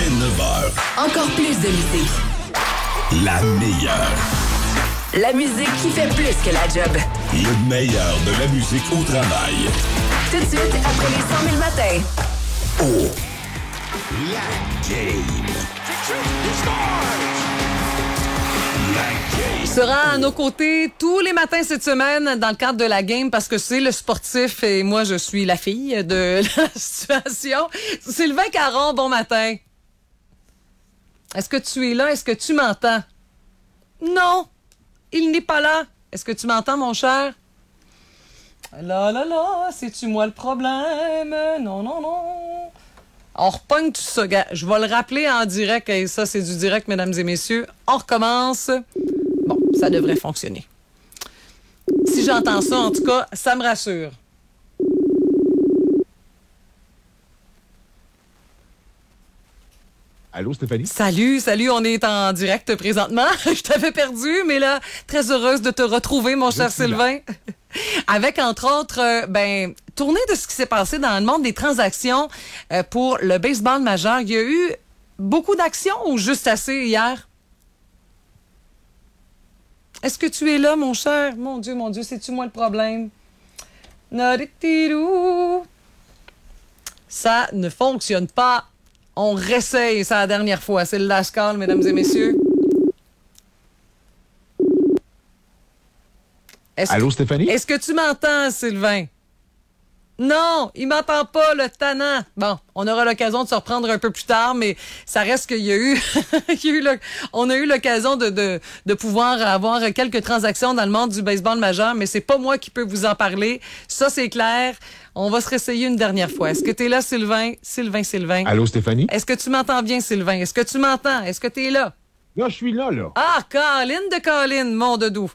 dès 9 heures. Encore plus de musique. La meilleure. La musique qui fait plus que la job. Le meilleur de la musique au travail. Tout de suite, après les 100 000 matins. Oh, la game. Sera à nos côtés tous les matins cette semaine dans le cadre de la game parce que c'est le sportif et moi, je suis la fille de la situation. Sylvain Caron, bon matin. Est-ce que tu es là? Est-ce que tu m'entends? Non, il n'est pas là. Est-ce que tu m'entends, mon cher? Là, c'est-tu moi le problème? Non. On repogne tout ça. Je vais le rappeler en direct. Et ça, c'est du direct, mesdames et messieurs. On recommence. Bon, ça devrait fonctionner. Si j'entends ça, en tout cas, ça me rassure. Allô, Stéphanie? Salut, on est en direct présentement. Je t'avais perdu, mais là, très heureuse de te retrouver, mon cher Sylvain. Avec, entre autres, tournée de ce qui s'est passé dans le monde des transactions pour le baseball majeur. Il y a eu beaucoup d'actions ou juste assez hier? Est-ce que tu es là, mon cher? Mon Dieu, c'est-tu moi le problème? Ça ne fonctionne pas. On réessaye ça la dernière fois. C'est le last call, mesdames et messieurs. Allô, Stéphanie? Est-ce que tu m'entends, Sylvain? Non, il m'entend pas, le tannant. Bon, on aura l'occasion de se reprendre un peu plus tard, mais ça reste qu'il y a eu, on a eu l'occasion de pouvoir avoir quelques transactions dans le monde du baseball majeur, mais c'est pas moi qui peux vous en parler. Ça, c'est clair. On va se réessayer une dernière fois. Est-ce que tu es là, Sylvain? Sylvain. Allô, Stéphanie? Est-ce que tu m'entends bien, Sylvain? Est-ce que tu m'entends? Est-ce que tu es là? Là, je suis là. Ah, Colin, mon doudou.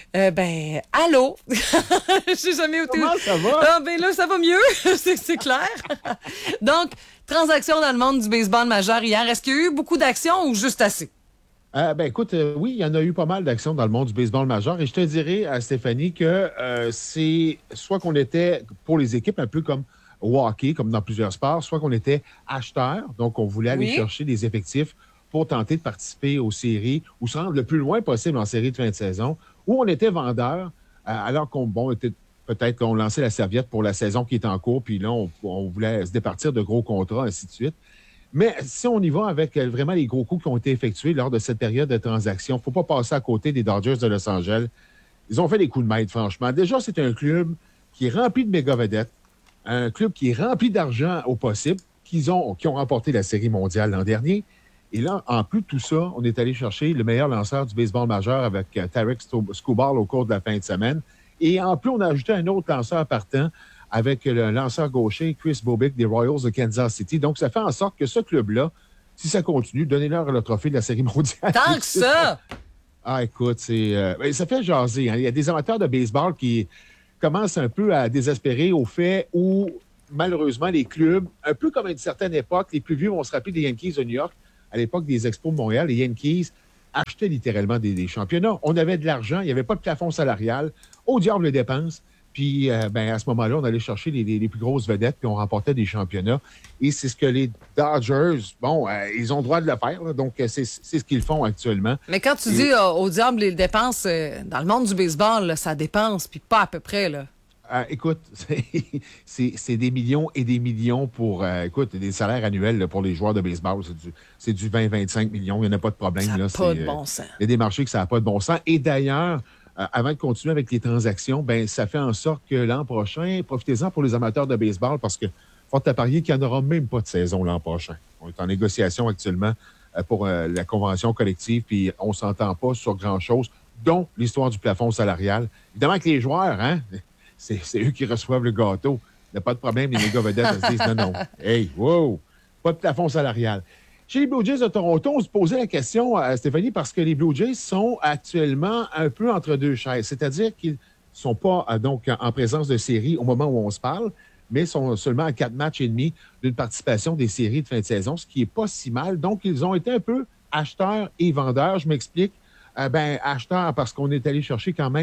Allô? Je sais jamais où t'es. Comment ça va? Ah, là, ça va mieux. c'est clair. Donc, transaction dans le monde du baseball majeur hier. Est-ce qu'il y a eu beaucoup d'actions ou juste assez? Écoute, oui, il y en a eu pas mal d'actions dans le monde du baseball majeur. Et je te dirais, Stéphanie, que c'est soit qu'on était, pour les équipes, un peu comme au hockey, comme dans plusieurs sports, soit qu'on était acheteur, donc on voulait aller chercher des effectifs pour tenter de participer aux séries ou se rendre le plus loin possible en série de fin de saison, ou on était vendeur, alors peut-être qu'on lançait la serviette pour la saison qui est en cours, puis là, on voulait se départir de gros contrats, ainsi de suite. Mais si on y va avec vraiment les gros coups qui ont été effectués lors de cette période de transaction, il ne faut pas passer à côté des Dodgers de Los Angeles. Ils ont fait des coups de maître, franchement. Déjà, c'est un club qui est rempli de méga-vedettes, un club qui est rempli d'argent au possible, qui ont remporté la Série mondiale l'an dernier. Et là, en plus de tout ça, on est allé chercher le meilleur lanceur du baseball majeur avec Tarik Skubal au cours de la fin de semaine. Et en plus, on a ajouté un autre lanceur partant avec le lanceur gaucher Chris Bobik des Royals de Kansas City. Donc, ça fait en sorte que ce club-là, si ça continue, donnez-leur le trophée de la Série mondiale. Tant que ça! Ah, écoute, ça fait jaser. Hein. Il y a des amateurs de baseball qui commencent un peu à désespérer au fait où, malheureusement, les clubs, un peu comme à une certaine époque, les plus vieux vont se rappeler des Yankees de New York, à l'époque des Expos de Montréal, les Yankees achetaient littéralement des championnats. On avait de l'argent, il n'y avait pas de plafond salarial. Au diable les dépenses. Puis, à ce moment-là, on allait chercher les plus grosses vedettes, puis on remportait des championnats. Et c'est ce que les Dodgers, ils ont le droit de le faire. Là, donc, c'est ce qu'ils font actuellement. Mais quand tu dis au diable les dépenses, dans le monde du baseball, là, ça dépense, puis pas à peu près, là. Écoute, c'est des millions et des millions pour, des salaires annuels là, pour les joueurs de baseball. C'est du 20-25 millions. Il n'y en a pas de problème. Ça n'a pas de bon sens. Il y a des marchés que ça n'a pas de bon sens. Et d'ailleurs, avant de continuer avec les transactions, ça fait en sorte que l'an prochain, profitez-en pour les amateurs de baseball parce que faut à parier qu'il n'y en aura même pas de saison l'an prochain. On est en négociation actuellement pour la convention collective, puis on ne s'entend pas sur grand-chose, dont l'histoire du plafond salarial. Évidemment que les joueurs, c'est eux qui reçoivent le gâteau. Il n'y a pas de problème, les méga vedettes se disent non. Hey, wow, pas de plafond salarial. Chez les Blue Jays de Toronto, on se posait la question, Stéphanie, parce que les Blue Jays sont actuellement un peu entre deux chaises. C'est-à-dire qu'ils ne sont pas donc en présence de série au moment où on se parle, mais sont seulement à 4 matchs et demi d'une participation des séries de fin de saison, ce qui n'est pas si mal. Donc, ils ont été un peu acheteurs et vendeurs. Je m'explique. Acheteurs parce qu'on est allé chercher quand même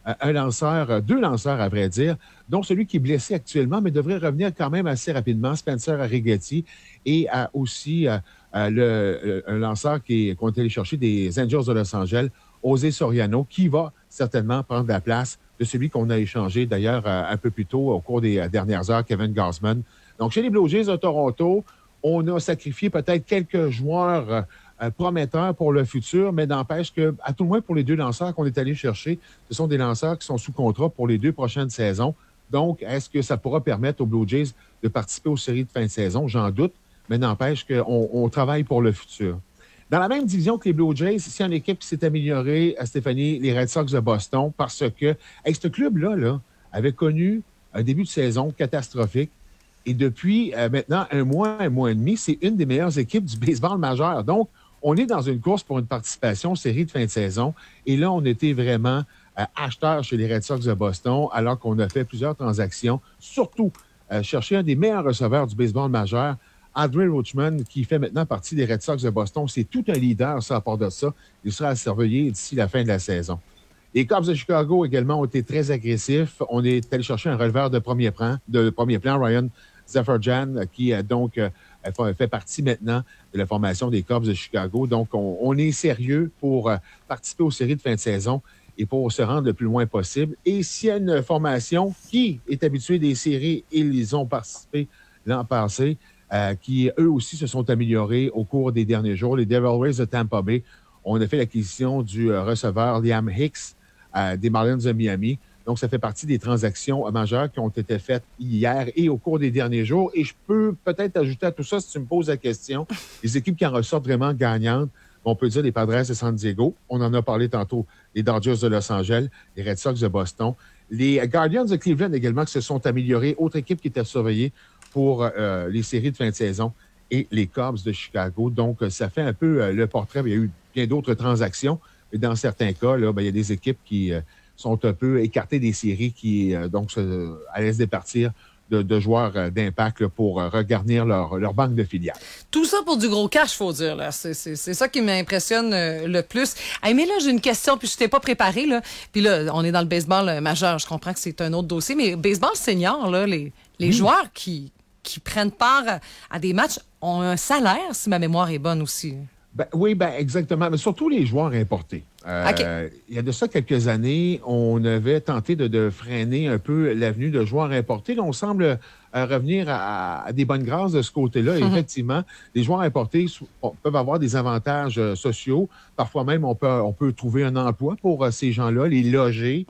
un lanceur, deux lanceurs à vrai dire, dont celui qui est blessé actuellement, mais devrait revenir quand même assez rapidement, Spencer Arrighetti, et aussi un lanceur qu'on est allé chercher des Angels de Los Angeles, José Soriano, qui va certainement prendre la place de celui qu'on a échangé d'ailleurs un peu plus tôt au cours des dernières heures, Kevin Gausman. Donc, chez les Blue Jays de Toronto, on a sacrifié peut-être quelques joueurs prometteurs pour le futur, mais n'empêche que, à tout le moins pour les deux lanceurs qu'on est allé chercher, ce sont des lanceurs qui sont sous contrat pour les 2 prochaines saisons. Donc, est-ce que ça pourra permettre aux Blue Jays de participer aux séries de fin de saison? J'en doute, mais n'empêche qu'on travaille pour le futur. Dans la même division que les Blue Jays, c'est une équipe qui s'est améliorée, Stéphanie, les Red Sox de Boston, parce que ce club-là avait connu un début de saison catastrophique. Et depuis maintenant un mois et demi, c'est une des meilleures équipes du baseball majeur. Donc, on est dans une course pour une participation aux séries de fin de saison. Et là, on était vraiment acheteurs chez les Red Sox de Boston, alors qu'on a fait plusieurs transactions, surtout chercher un des meilleurs receveurs du baseball majeur, Adley Rutschman, qui fait maintenant partie des Red Sox de Boston. C'est tout un leader, ça, à part de ça. Il sera à surveiller d'ici la fin de la saison. Les Cubs de Chicago également ont été très agressifs. On est allé chercher un releveur de premier plan, Ryan Zefferjan, qui donc fait partie maintenant de la formation des Cubs de Chicago. Donc, on est sérieux pour participer aux séries de fin de saison et pour se rendre le plus loin possible. Et s'il y a une formation qui est habituée des séries, ils ont participé l'an passé, qui eux aussi se sont améliorés au cours des derniers jours. Les Devil Rays de Tampa Bay, on a fait l'acquisition du receveur Liam Hicks des Marlins de Miami. Donc, ça fait partie des transactions majeures qui ont été faites hier et au cours des derniers jours. Et je peux peut-être ajouter à tout ça, si tu me poses la question, les équipes qui en ressortent vraiment gagnantes, on peut dire les Padres de San Diego. On en a parlé tantôt, les Dodgers de Los Angeles, les Red Sox de Boston. Les Guardians de Cleveland également qui se sont améliorés. Autre équipe qui était surveillée pour les séries de fin de saison et les Cubs de Chicago. Donc, ça fait un peu le portrait. Il y a eu bien d'autres transactions. Mais dans certains cas, là, il y a des équipes qui sont un peu écartées des séries qui, donc, allaient se départir de joueurs d'impact là, pour regarnir leur banque de filiales. Tout ça pour du gros cash, faut dire. Là. C'est ça qui m'impressionne le plus. Hey, mais là, j'ai une question, puis je t'ai pas préparé. Là. Puis là, on est dans le baseball majeur. Je comprends que c'est un autre dossier, mais baseball senior, là, les joueurs qui prennent part à des matchs ont un salaire, si ma mémoire est bonne aussi. Oui, exactement. Mais surtout les joueurs importés. Okay. Il y a de ça quelques années, on avait tenté de freiner un peu l'avenue de joueurs importés. Là, on semble revenir à des bonnes grâces de ce côté-là. Et effectivement, les joueurs importés peuvent avoir des avantages sociaux. Parfois même, on peut trouver un emploi pour ces gens-là, les loger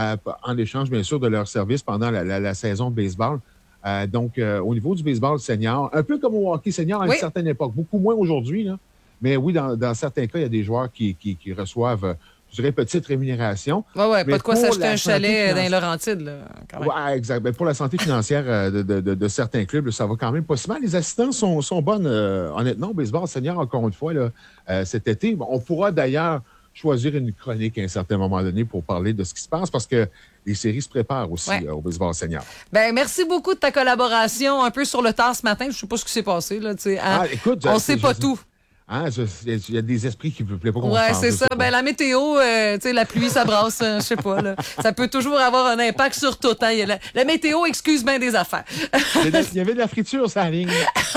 en échange, bien sûr, de leurs services pendant la saison de baseball. Donc, au niveau du baseball senior, un peu comme au hockey senior à une certaine époque, beaucoup moins aujourd'hui, là. Mais oui, dans certains cas, il y a des joueurs qui reçoivent, je dirais, petite rémunération. Oui, pas de quoi s'acheter un chalet dans les Laurentides. Oui, exact. Mais pour la santé financière de certains clubs, là, ça va quand même pas si mal. Les assistants sont bonnes, honnêtement, au baseball senior, encore une fois, là, cet été. Bon, on pourra d'ailleurs choisir une chronique à un certain moment donné pour parler de ce qui se passe parce que les séries se préparent aussi au baseball senior. Merci beaucoup de ta collaboration un peu sur le tard ce matin. Je ne sais pas ce qui s'est passé. Là, écoute, on ne sait pas tout. Il y a des esprits qui ne plaisent pas qu'on Oui, c'est ça. La météo, la pluie, ça brasse, je sais pas. Là. Ça peut toujours avoir un impact sur tout. Hein. La météo excuse bien des affaires. Il y avait de la friture, ça ligne.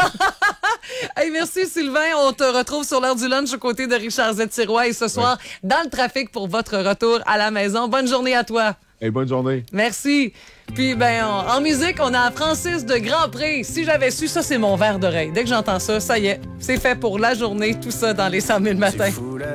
Hey, merci Sylvain. On te retrouve sur l'heure du lunch aux côtés de Richard Z. Sirois et ce soir, dans le trafic pour votre retour à la maison. Bonne journée à toi. Bonne journée. Merci. Puis, en musique, on a Francis de Grandpré. Si j'avais su, ça, c'est mon verre d'oreille. Dès que j'entends ça, ça y est, c'est fait pour la journée. Tout ça dans les 100 000 matins.